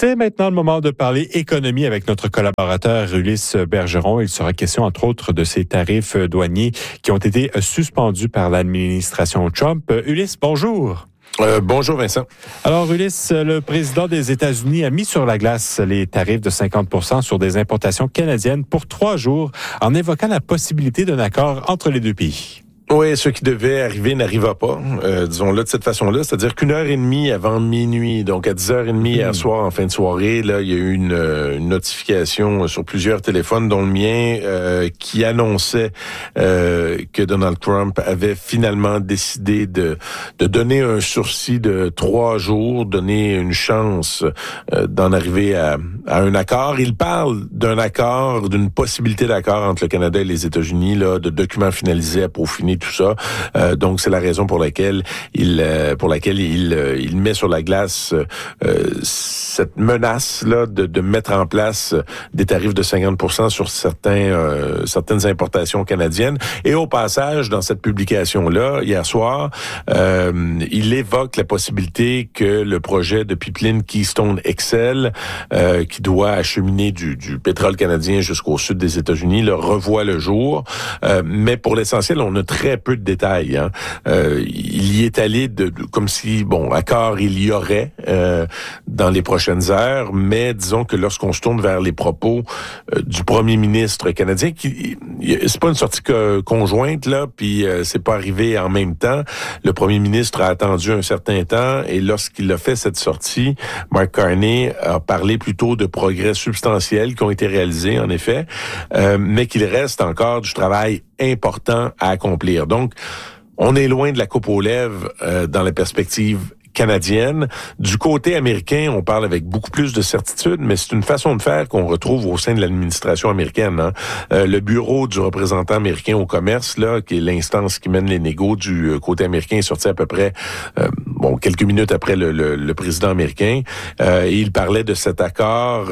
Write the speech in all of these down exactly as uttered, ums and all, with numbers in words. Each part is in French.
C'est maintenant le moment de parler économie avec notre collaborateur Ulysse Bergeron. Il sera question, entre autres, de ces tarifs douaniers qui ont été suspendus par l'administration Trump. Ulysse, bonjour. Euh, bonjour Vincent. Alors Ulysse, le président des États-Unis a mis sur la glace les tarifs de cinquante pour cent sur des importations canadiennes pour trois jours en évoquant la possibilité d'un accord entre les deux pays. Oui, ce qui devait arriver n'arriva pas, euh, disons-le de cette façon-là, c'est-à-dire qu'une heure et demie avant minuit, donc à dix heures trente hier soir, en fin de soirée, là, il y a eu une, une notification sur plusieurs téléphones, dont le mien, euh, qui annonçait euh, que Donald Trump avait finalement décidé de, de donner un sursis de trois jours, donner une chance euh, d'en arriver à, à un accord. Il parle d'un accord, d'une possibilité d'accord entre le Canada et les États-Unis, là, de documents finalisés à peaufiner, tout ça. Euh, donc c'est la raison pour laquelle il euh, pour laquelle il euh, il met sur la glace euh, cette menace là de, de mettre en place des tarifs de cinquante pour cent sur certains euh, certaines importations canadiennes. Et au passage, dans cette publication là hier soir, euh, il évoque la possibilité que le projet de pipeline Keystone X L, euh, qui doit acheminer du, du pétrole canadien jusqu'au sud des États-Unis, le revoit le jour. Euh, mais pour l'essentiel, on a très peu de détails. Hein. Euh, il y est allé de, de comme si, bon, accord il y aurait euh, dans les prochaines heures, mais disons que lorsqu'on se tourne vers les propos euh, du premier ministre canadien, qui c'est pas une sortie que, conjointe là, puis euh, c'est pas arrivé en même temps. Le premier ministre a attendu un certain temps et lorsqu'il a fait cette sortie, Mark Carney a parlé plutôt de progrès substantiels qui ont été réalisés en effet, euh, mais qu'il reste encore du travail important à accomplir. Donc, on est loin de la coupe aux lèvres euh, dans la perspective canadienne. Du côté américain, on parle avec beaucoup plus de certitude, mais c'est une façon de faire qu'on retrouve au sein de l'administration américaine. Hein. Euh, le bureau du représentant américain au commerce, là, qui est l'instance qui mène les négos du côté américain, est sorti à peu près euh, bon quelques minutes après le, le, le président américain. Euh, et il parlait de cet accord,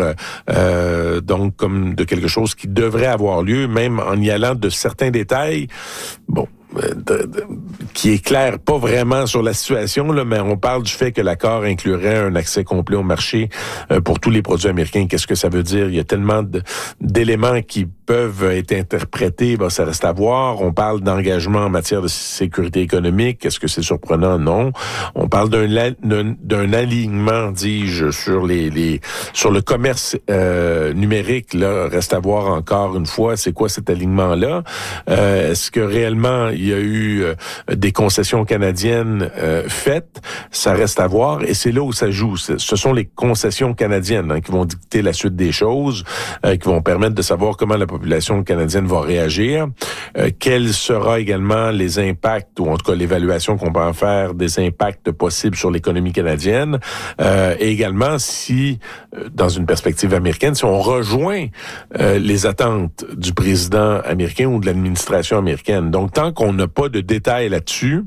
euh, donc comme de quelque chose qui devrait avoir lieu, même en y allant de certains détails. Bon. De, de, qui éclaire pas vraiment sur la situation, là, mais on parle du fait que l'accord inclurait un accès complet au marché euh, pour tous les produits américains. Qu'est-ce que ça veut dire? Il y a tellement de, d'éléments qui peuvent être interprétés, ben, ça reste à voir. On parle d'engagement en matière de sécurité économique. Est-ce que c'est surprenant? Non. On parle d'un, d'un, d'un alignement, dis-je, sur les, les sur le commerce euh, numérique. Là, reste à voir encore une fois, c'est quoi cet alignement-là? Euh, est-ce que réellement il y a eu euh, des concessions canadiennes euh, faites? Ça reste à voir. Et c'est là où ça joue. Ce sont les concessions canadiennes hein, qui vont dicter la suite des choses, euh, qui vont permettre de savoir comment la population canadienne va réagir, euh, quels seront également les impacts, ou en tout cas l'évaluation qu'on peut en faire des impacts possibles sur l'économie canadienne, euh, et également si, euh, dans une perspective américaine, si on rejoint euh, les attentes du président américain ou de l'administration américaine. Donc, tant qu'on n'a pas de détails là-dessus,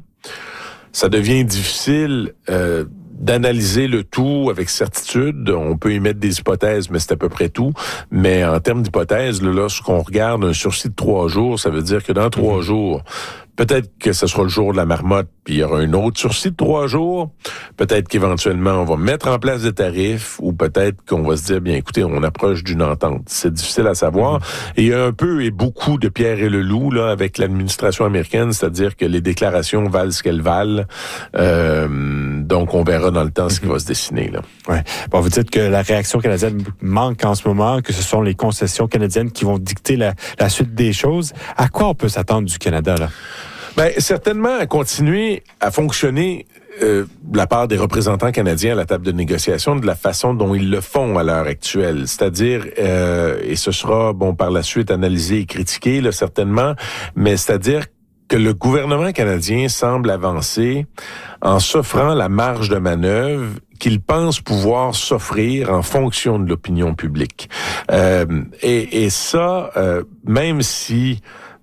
ça devient difficile euh, d'analyser le tout avec certitude. On peut émettre des hypothèses, mais c'est à peu près tout. Mais en termes d'hypothèses, là, lorsqu'on regarde un sursis de trois jours, ça veut dire que dans trois jours, peut-être que ce sera le jour de la marmotte, puis il y aura un autre sursis de trois jours. Peut-être qu'éventuellement, on va mettre en place des tarifs, ou peut-être qu'on va se dire, bien écoutez, on approche d'une entente. C'est difficile à savoir. Et il y a un peu et beaucoup de pierre et le loup là avec l'administration américaine, c'est-à-dire que les déclarations valent ce qu'elles valent. Euh, donc, on verra dans le temps ce qui va se dessiner. Là. Ouais. Bon, vous dites que la réaction canadienne manque en ce moment, que ce sont les concessions canadiennes qui vont dicter la, la suite des choses. À quoi on peut s'attendre du Canada, là? Ben, certainement à continuer à fonctionner euh, de la part des représentants canadiens à la table de négociation de la façon dont ils le font à l'heure actuelle. C'est-à-dire, euh, et ce sera, bon, par la suite analysé et critiqué, là, certainement, mais c'est-à-dire que le gouvernement canadien semble avancer en s'offrant la marge de manœuvre qu'il pense pouvoir s'offrir en fonction de l'opinion publique. Euh, et, et ça, euh, même si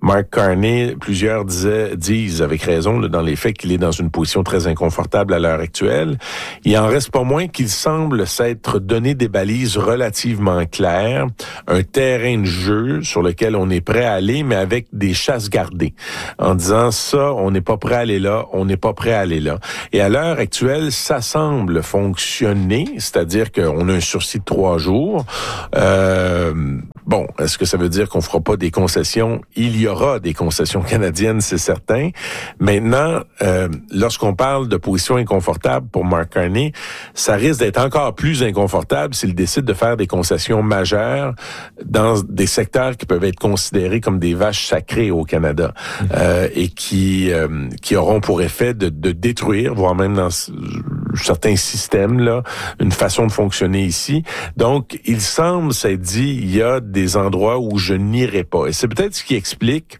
Mark Carney, plusieurs disaient, disent avec raison là, dans les faits qu'il est dans une position très inconfortable à l'heure actuelle. Il en reste pas moins qu'il semble s'être donné des balises relativement claires, un terrain de jeu sur lequel on est prêt à aller, mais avec des chasses gardées, en disant ça, on n'est pas prêt à aller là, on n'est pas prêt à aller là. Et à l'heure actuelle, ça semble fonctionner, c'est-à-dire qu'on a un sursis de trois jours. Euh, bon, est-ce que ça veut dire qu'on fera pas des concessions? Il y aura des concessions canadiennes, c'est certain. Maintenant, euh, lorsqu'on parle de position inconfortable pour Mark Carney, ça risque d'être encore plus inconfortable s'il décide de faire des concessions majeures dans des secteurs qui peuvent être considérés comme des vaches sacrées au Canada euh, et qui euh, qui auront pour effet de, de détruire, voire même dans certains systèmes là, une façon de fonctionner ici. Donc, il semble, ça dit, il y a des endroits où je n'irai pas. Et c'est peut-être ce qui explique,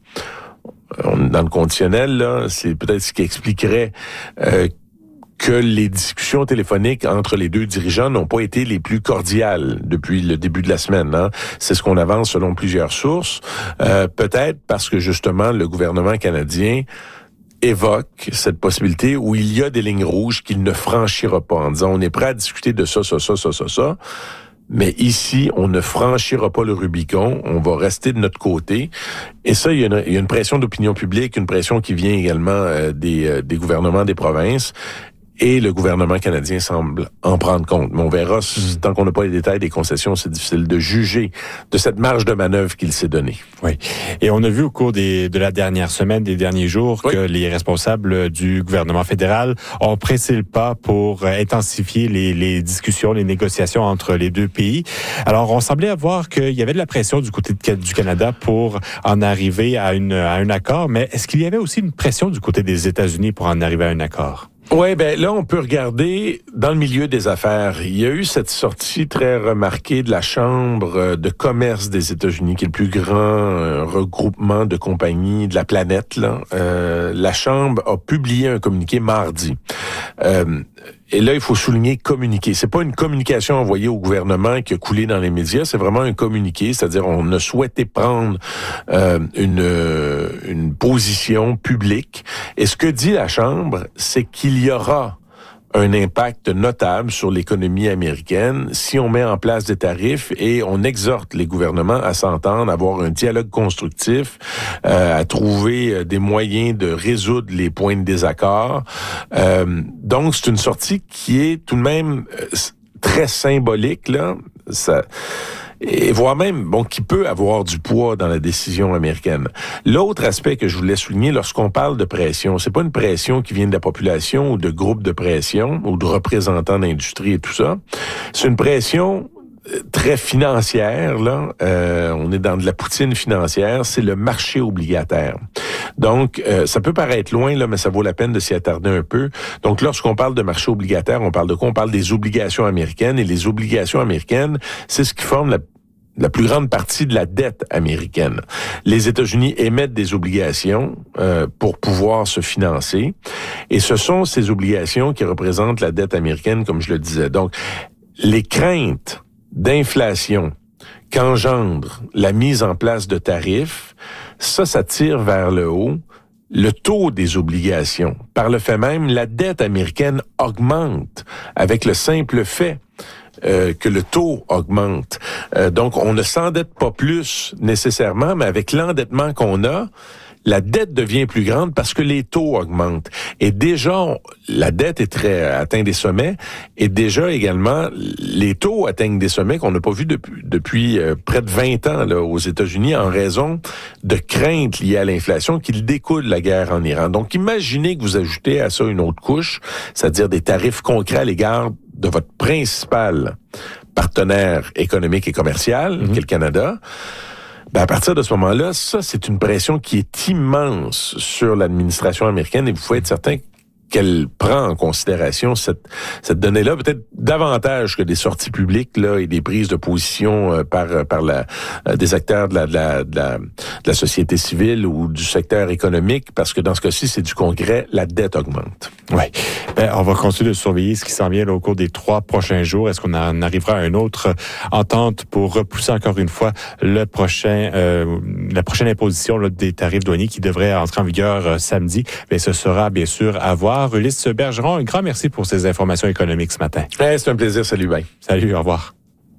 dans le conditionnel, là, c'est peut-être ce qui expliquerait euh, que les discussions téléphoniques entre les deux dirigeants n'ont pas été les plus cordiales depuis le début de la semaine. Hein. C'est ce qu'on avance selon plusieurs sources. Euh, peut-être parce que, justement, le gouvernement canadien évoque cette possibilité où il y a des lignes rouges qu'il ne franchira pas, en disant on est prêt à discuter de ça, ça, ça, ça, ça, ça. Mais ici, on ne franchira pas le Rubicon, on va rester de notre côté. Et ça, il y a une, il y a une pression d'opinion publique, une pression qui vient également euh, des, euh, des gouvernements des provinces. Et le gouvernement canadien semble en prendre compte. Mais on verra, mmh. tant qu'on n'a pas les détails des concessions, c'est difficile de juger de cette marge de manœuvre qu'il s'est donnée. Oui. Et on a vu au cours des, de la dernière semaine, des derniers jours, oui. que les responsables du gouvernement fédéral ont pressé le pas pour intensifier les, les discussions, les négociations entre les deux pays. Alors, on semblait avoir qu'il y avait de la pression du côté de, du Canada pour en arriver à, une, à un accord, mais est-ce qu'il y avait aussi une pression du côté des États-Unis pour en arriver à un accord? Oui, ben là, on peut regarder dans le milieu des affaires. Il y a eu cette sortie très remarquée de la Chambre de commerce des États-Unis, qui est le plus grand euh, regroupement de compagnies de la planète. Là. Euh, la Chambre a publié un communiqué mardi. Euh, Et là, il faut souligner communiqué. C'est pas une communication envoyée au gouvernement qui a coulé dans les médias, c'est vraiment un communiqué, c'est-à-dire on a souhaité prendre euh, une euh, une position publique. Et ce que dit la Chambre, c'est qu'il y aura un impact notable sur l'économie américaine si on met en place des tarifs et on exhorte les gouvernements à s'entendre, à avoir un dialogue constructif, euh, à trouver des moyens de résoudre les points de désaccord. Euh, donc, c'est une sortie qui est tout de même très symbolique, là. Ça... Et voire même, bon, qui peut avoir du poids dans la décision américaine. L'autre aspect que je voulais souligner, lorsqu'on parle de pression, c'est pas une pression qui vient de la population ou de groupes de pression ou de représentants d'industrie et tout ça. C'est une pression très financière, là. Euh, on est dans de la poutine financière. C'est le marché obligataire. Donc, euh, ça peut paraître loin, là, mais ça vaut la peine de s'y attarder un peu. Donc, lorsqu'on parle de marché obligataire, on parle de quoi? On parle des obligations américaines. Et les obligations américaines, c'est ce qui forme la la plus grande partie de la dette américaine. Les États-Unis émettent des obligations euh, pour pouvoir se financer. Et ce sont ces obligations qui représentent la dette américaine, comme je le disais. Donc, les craintes d'inflation qu'engendre la mise en place de tarifs, ça, ça tire vers le haut le taux des obligations. Par le fait même, la dette américaine augmente avec le simple fait Euh, que le taux augmente. Euh, donc, on ne s'endette pas plus nécessairement, mais avec l'endettement qu'on a, la dette devient plus grande parce que les taux augmentent. Et déjà, on, la dette est très atteint des sommets, et déjà également, les taux atteignent des sommets qu'on n'a pas vus depuis, depuis euh, près de vingt ans là, aux États-Unis en raison de craintes liées à l'inflation qui découlent de la guerre en Iran. Donc, imaginez que vous ajoutez à ça une autre couche, c'est-à-dire des tarifs concrets à l'égard de votre principal partenaire économique et commercial, mmh. qui est le Canada. Ben à partir de ce moment-là, ça, c'est une pression qui est immense sur l'administration américaine et vous pouvez être certain qu'elle prend en considération cette, cette donnée-là, peut-être davantage que des sorties publiques là et des prises de position euh, par par la euh, des acteurs de la, de la de la de la société civile ou du secteur économique, parce que dans ce cas-ci, c'est du Congrès, la dette augmente. Oui. Ben, on va continuer de surveiller ce qui s'en vient là, au cours des trois prochains jours. Est-ce qu'on en arrivera à une autre entente pour repousser encore une fois le prochain euh, la prochaine imposition là, des tarifs douaniers qui devrait entrer en vigueur euh, samedi? Ben, ce sera bien sûr à voir. Ulysse Bergeron, un grand merci pour ces informations économiques ce matin. Ouais, c'est un plaisir. Salut, bye. Salut, au revoir.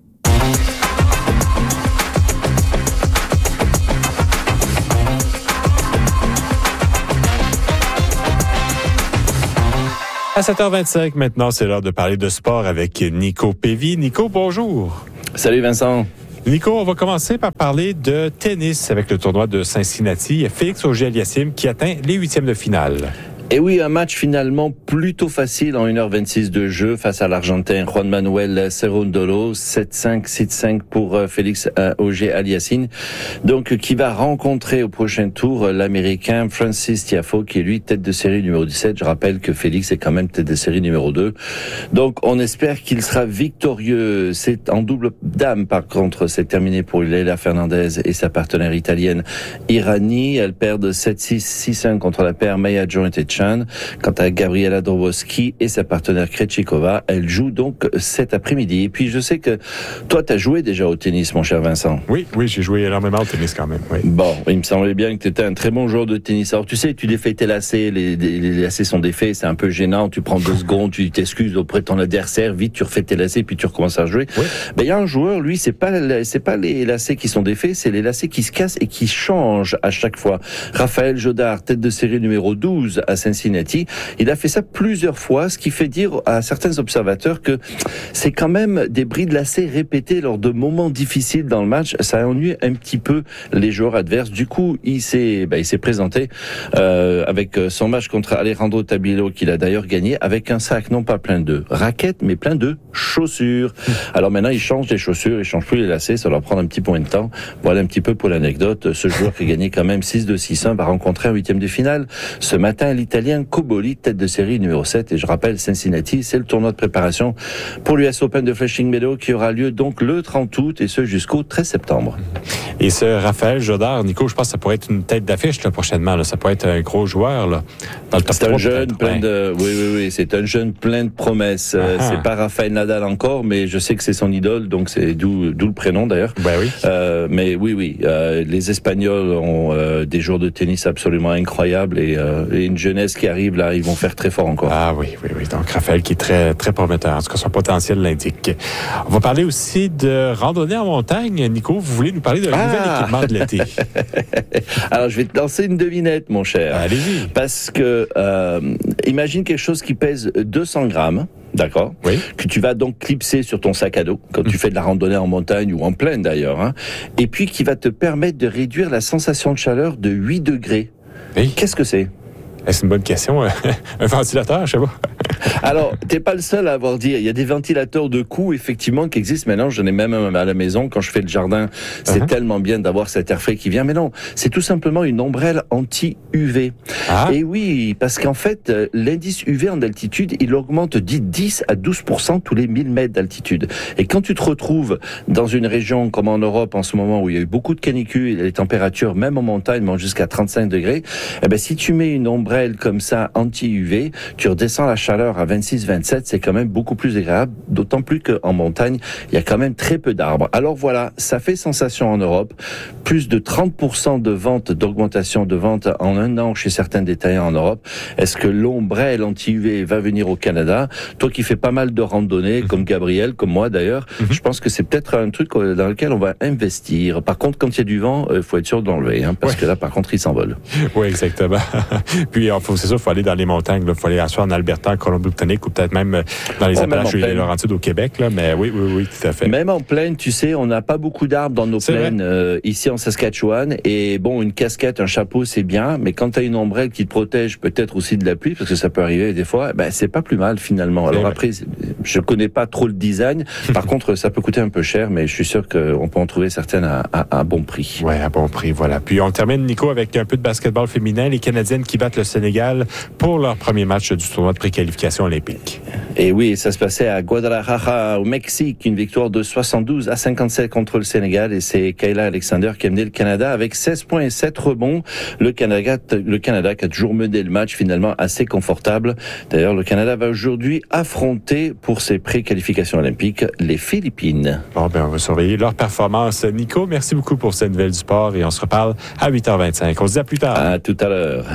À sept heures vingt-cinq, maintenant, c'est l'heure de parler de sport avec Nico Pévy. Nico, bonjour. Salut Vincent. Nico, on va commencer par parler de tennis avec le tournoi de Cincinnati. Il y a Félix Auger-Aliassime qui atteint les huitièmes de finale. Et oui, un match finalement plutôt facile en une heure vingt-six de jeu face à l'Argentin Juan Manuel Cerundolo. sept cinq, six cinq pour Félix Auger-Aliassime. Donc, qui va rencontrer au prochain tour l'Américain Francis Tiafoe, qui est lui tête de série numéro dix-sept. Je rappelle que Félix est quand même tête de série numéro deux. Donc, on espère qu'il sera victorieux. C'est en double dame, par contre, c'est terminé pour Leylah Fernandez et sa partenaire italienne Irani. Elles perdent sept six, six cinq contre la paire Maya Joint et Chan. Quant à Gabriela Dabrowski et sa partenaire Krejcikova, elle joue donc cet après-midi. Et puis je sais que toi, tu as joué déjà au tennis, mon cher Vincent. Oui, oui, j'ai joué énormément au tennis quand même. Oui. Bon, il me semblait bien que tu étais un très bon joueur de tennis. Alors tu sais, tu défais tes lacets, les, les, les lacets sont défaits, c'est un peu gênant. Tu prends deux secondes, tu t'excuses auprès de ton adversaire, vite tu refais tes lacets, puis tu recommences à jouer. Oui. Ben il y a un joueur, lui, c'est pas c'est pas les lacets qui sont défaits, c'est les lacets qui se cassent et qui changent à chaque fois. Raphaël Jodard, tête de série numéro douze à Cincinnati. Il a fait ça plusieurs fois, ce qui fait dire à certains observateurs que c'est quand même des bris de lacets répétés lors de moments difficiles dans le match. Ça ennuie un petit peu les joueurs adverses. Du coup, il s'est, ben, il s'est présenté euh, avec son match contre Alejandro Tabilo, qu'il a d'ailleurs gagné, avec un sac non pas plein de raquettes, mais plein de chaussures. Alors maintenant, il change les chaussures, il change plus les lacets, ça leur prend un petit point de temps. Voilà un petit peu pour l'anecdote. Ce joueur qui a gagné quand même six deux, six un va rencontrer un huitième de finale ce matin l'Italien Cobolli, tête de série numéro sept. Et je rappelle, Cincinnati, c'est le tournoi de préparation pour l'U S Open de Flushing Meadows qui aura lieu donc le trente août et ce jusqu'au treize septembre. Et ce Raphaël Jodard, Nico, je pense que ça pourrait être une tête d'affiche là, prochainement. Là. Ça pourrait être un gros joueur là, dans le top c'est trois. C'est un jeune plein de... Oui, oui, oui. C'est un jeune plein de promesses. Uh-huh. C'est pas Raphaël Nadal encore, mais je sais que c'est son idole, donc c'est d'où, d'où le prénom d'ailleurs. Ben oui. Euh, mais oui, oui. Euh, les Espagnols ont euh, des joueurs de tennis absolument incroyables et, euh, et une jeunesse qui arrive là, ils vont faire très fort encore. Ah oui, oui, oui. Donc Raphaël qui est très, très prometteur. En tout cas, son potentiel l'indique. On va parler aussi de randonnée en montagne. Nico, vous voulez nous parler d'un ah! nouvel équipement de l'été? Alors, je vais te lancer une devinette, mon cher. Allez-y. Parce que, euh, imagine quelque chose qui pèse deux cents grammes. D'accord. Oui. Que tu vas donc clipser sur ton sac à dos quand mmh. tu fais de la randonnée en montagne ou en plaine d'ailleurs. Hein, et puis qui va te permettre de réduire la sensation de chaleur de huit degrés. Oui. Qu'est-ce que c'est? C'est une bonne question. Un ventilateur, je sais pas. Alors, t'es pas le seul à avoir dit. Il y a des ventilateurs de cou, effectivement, qui existent maintenant. J'en ai même à la maison. Quand je fais le jardin, c'est uh-huh. tellement bien d'avoir cet air frais qui vient. Mais non, c'est tout simplement une ombrelle anti-U V. Ah. Et oui, parce qu'en fait, l'indice U V en altitude, il augmente de dix à douze pour cent tous les mille mètres d'altitude. Et quand tu te retrouves dans une région comme en Europe en ce moment, où il y a eu beaucoup de canicules, les températures, même en montagne, montent jusqu'à trente-cinq degrés, eh ben, si tu mets une ombrelle comme ça, anti-U V, tu redescends la chaleur à vingt-six vingt-sept, c'est quand même beaucoup plus agréable, d'autant plus qu'en montagne, il y a quand même très peu d'arbres. Alors voilà, ça fait sensation en Europe, plus de trente pour cent de ventes, d'augmentation de ventes en un an chez certains détaillants en Europe. Est-ce que l'ombrelle anti-U V va venir au Canada? Toi qui fais pas mal de randonnées, mmh. comme Gabriel, comme moi d'ailleurs, mmh. je pense que c'est peut-être un truc dans lequel on va investir. Par contre, quand il y a du vent, il faut être sûr d'enlever, hein, parce ouais. que là, par contre, il s'envole. Oui, exactement. Puis, faut, c'est sûr, il faut aller dans les montagnes. Il faut aller asseoir en Alberta, en Colombie-Britannique ou peut-être même dans les oh, Appalaches et les Laurentides au Québec. Là. Mais oui, oui, oui, tout à fait. Même en plaine, tu sais, on n'a pas beaucoup d'arbres dans nos c'est plaines euh, ici en Saskatchewan. Et bon, une casquette, un chapeau, c'est bien. Mais quand tu as une ombrelle qui te protège peut-être aussi de la pluie, parce que ça peut arriver des fois, ben, c'est pas plus mal finalement. C'est Alors vrai. Après, je connais pas trop le design. Par contre, ça peut coûter un peu cher, mais je suis sûr qu'on peut en trouver certaines à, à, à bon prix. Oui, à bon prix, voilà. Puis on termine, Nico, avec un peu de basketball féminin. Les Canadiennes qui battent le Sénégal pour leur premier match du tournoi de préqualification olympique. Et oui, ça se passait à Guadalajara, au Mexique, une victoire de soixante-douze à cinquante-sept contre le Sénégal, et c'est Kayla Alexander qui a mené le Canada avec seize points et sept rebonds. Le Canada, le Canada qui a toujours mené le match finalement assez confortable. D'ailleurs, le Canada va aujourd'hui affronter pour ses préqualifications olympiques les Philippines. Bon, ben, on va surveiller leur performance. Nico, merci beaucoup pour cette nouvelle du sport et on se reparle à huit heures vingt-cinq. On se dit à plus tard. À tout à l'heure.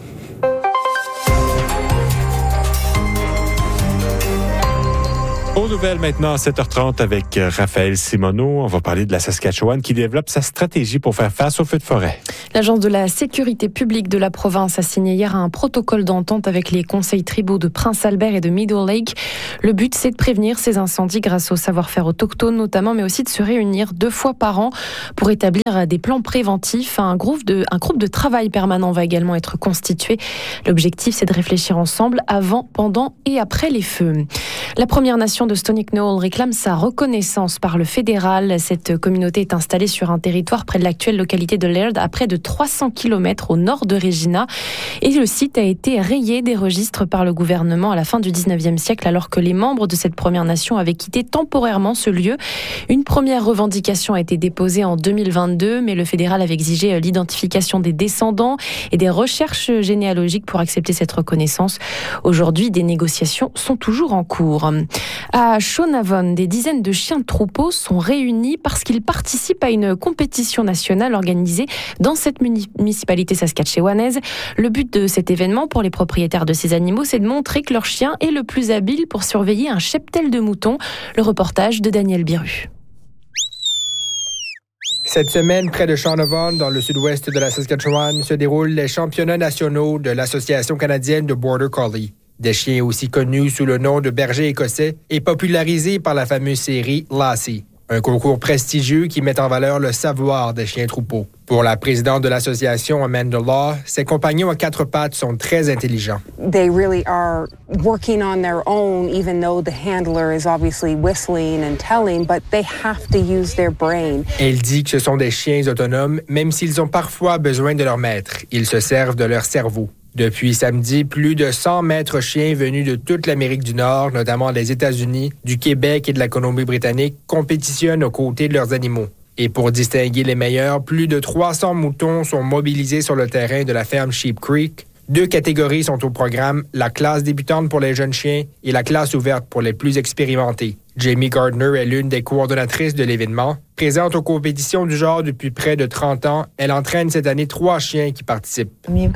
Aux nouvelles maintenant à sept heures trente avec Raphaël Simoneau. On va parler de la Saskatchewan qui développe sa stratégie pour faire face aux feux de forêt. L'Agence de la sécurité publique de la province a signé hier un protocole d'entente avec les conseils tribaux de Prince Albert et de Middle Lake. Le but, c'est de prévenir ces incendies grâce au savoir-faire autochtone notamment, mais aussi de se réunir deux fois par an pour établir des plans préventifs. Un groupe de, un groupe de travail permanent va également être constitué. L'objectif, c'est de réfléchir ensemble avant, pendant et après les feux. La Première Nation de Stony Knoll réclame sa reconnaissance par le fédéral. Cette communauté est installée sur un territoire près de l'actuelle localité de Laird, à près de trois cents kilomètres au nord de Regina. Et le site a été rayé des registres par le gouvernement à la fin du dix-neuvième siècle, alors que les membres de cette Première Nation avaient quitté temporairement ce lieu. Une première revendication a été déposée en deux mille vingt-deux, mais le fédéral avait exigé l'identification des descendants et des recherches généalogiques pour accepter cette reconnaissance. Aujourd'hui, des négociations sont toujours en cours. À Shaunavon, des dizaines de chiens de troupeau sont réunis parce qu'ils participent à une compétition nationale organisée dans cette municipalité saskatchewanaise. Le but de cet événement pour les propriétaires de ces animaux, c'est de montrer que leur chien est le plus habile pour surveiller un cheptel de moutons. Le reportage de Daniel Biru. Cette semaine, près de Shaunavon, dans le sud-ouest de la Saskatchewan, se déroulent les championnats nationaux de l'Association canadienne de Border Collie. Des chiens aussi connus sous le nom de berger écossais et popularisés par la fameuse série Lassie, un concours prestigieux qui met en valeur le savoir des chiens troupeaux. Pour la présidente de l'association, Amanda Law, ses compagnons à quatre pattes sont très intelligents. They really are working on their own, even though the handler is obviously whistling and telling, but they have to use their brain. Elle dit que ce sont des chiens autonomes, même s'ils ont parfois besoin de leur maître. Ils se servent de leur cerveau. Depuis samedi, plus de cent maîtres chiens venus de toute l'Amérique du Nord, notamment des États-Unis, du Québec et de la Colombie-Britannique, compétitionnent aux côtés de leurs animaux. Et pour distinguer les meilleurs, plus de trois cents moutons sont mobilisés sur le terrain de la ferme Sheep Creek. Deux catégories sont au programme, la classe débutante pour les jeunes chiens et la classe ouverte pour les plus expérimentés. Jamie Gardner est l'une des coordonnatrices de l'événement. Présente aux compétitions du genre depuis près de trente ans, elle entraîne cette année trois chiens qui participent.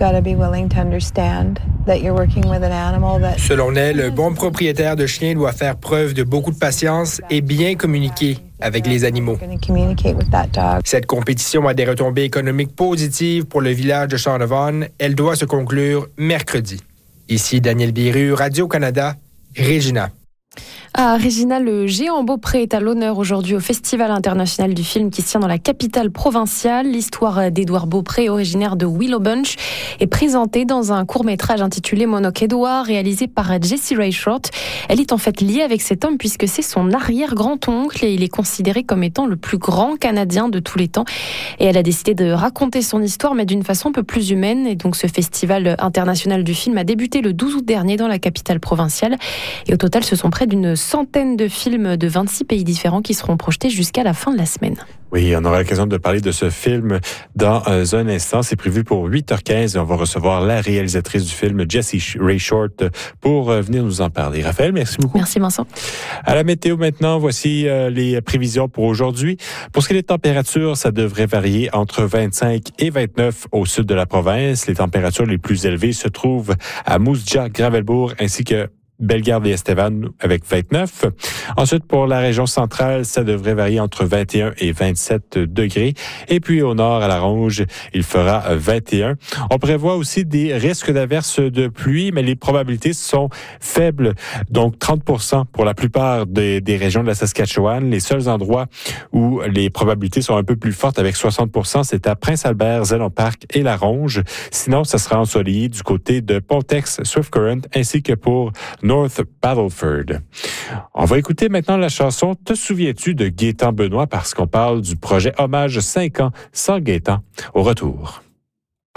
Selon elle, le bon propriétaire de chien doit faire preuve de beaucoup de patience et bien communiquer avec les animaux. Cette compétition a des retombées économiques positives pour le village de Shaunavon. Elle doit se conclure mercredi. Ici Daniel Biru, Radio-Canada, Regina. À Regina, le géant Beaupré est à l'honneur aujourd'hui au Festival international du film qui se tient dans la capitale provinciale. L'histoire d'Édouard Beaupré, originaire de Willow Bunch, est présentée dans un court-métrage intitulé Monoc Édouard, réalisé par Jesse Ray Short. Elle est en fait liée avec cet homme puisque c'est son arrière-grand-oncle et il est considéré comme étant le plus grand Canadien de tous les temps. Et elle a décidé de raconter son histoire, mais d'une façon un peu plus humaine. Et donc ce Festival international du film a débuté le douze août dernier dans la capitale provinciale. Et au total, ce sont près d'une centaine de films de vingt-six pays différents qui seront projetés jusqu'à la fin de la semaine. Oui, on aura l'occasion de parler de ce film dans un instant. C'est prévu pour huit heures quinze et on va recevoir la réalisatrice du film, Jesse Ray Short, pour venir nous en parler. Raphaël, merci beaucoup. Merci Vincent. À la météo maintenant, voici les prévisions pour aujourd'hui. Pour ce qui est des températures, ça devrait varier entre vingt-cinq et vingt-neuf au sud de la province. Les températures les plus élevées se trouvent à Moose Jaw, Gravelbourg ainsi que Bellegarde et Estevan avec vingt-neuf. Ensuite, pour la région centrale, ça devrait varier entre vingt et un et vingt-sept degrés. Et puis au nord, à la Ronge, il fera vingt et un. On prévoit aussi des risques d'averses de pluie, mais les probabilités sont faibles. Donc trente pour cent pour la plupart des, des régions de la Saskatchewan. Les seuls endroits où les probabilités sont un peu plus fortes avec soixante pour cent, c'est à Prince-Albert, Zélon Park et la Ronge. Sinon, ça sera ensoleillé du côté de Pontex, Swift Current ainsi que pour North Battleford. On va écouter maintenant la chanson « Te souviens-tu » de Gaétan Benoît parce qu'on parle du projet Hommage cinq ans sans Gaétan. Au retour.